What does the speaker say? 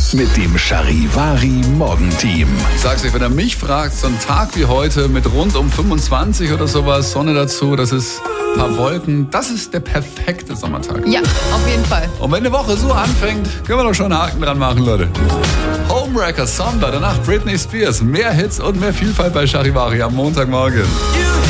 mit dem Charivari Morgenteam. Ich sag's euch, wenn ihr mich fragt, so ein Tag wie heute mit rund um 25 oder sowas, Sonne dazu, das ist ein paar Wolken, das ist der perfekte Sommertag. Ja, auf jeden Fall. Und wenn eine Woche so anfängt, können wir doch schon einen Haken dran machen, Leute. Homewrecker, Samba, danach Britney Spears. Mehr Hits und mehr Vielfalt bei Charivari am Montagmorgen.